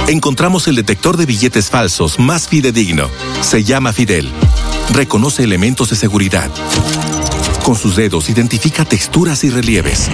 encontramos el detector de billetes falsos más fidedigno. Se llama Fidel. Reconoce elementos de seguridad. Con sus dedos identifica texturas y relieves.